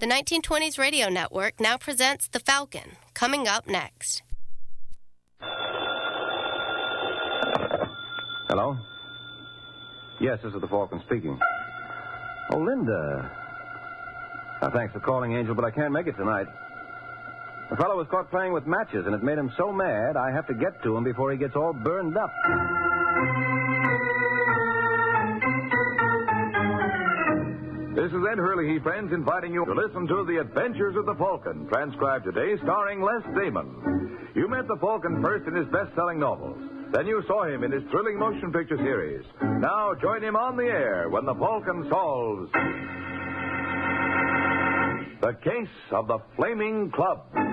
The 1920s Radio Network now presents The Falcon, coming up next. Hello? Yes, this is the Falcon speaking. Oh, Linda. Thanks for calling, Angel, but I can't make it tonight. The fellow was caught playing with matches, and it made him so mad I have to get to him before he gets all burned up. This is Ed Hurley, friends, inviting you to listen to The Adventures of the Falcon, transcribed today, starring Les Damon. You met the Falcon first in his best-selling novels. Then you saw him in his thrilling motion picture series. Now join him on the air when the Falcon solves the case of the Flaming Club.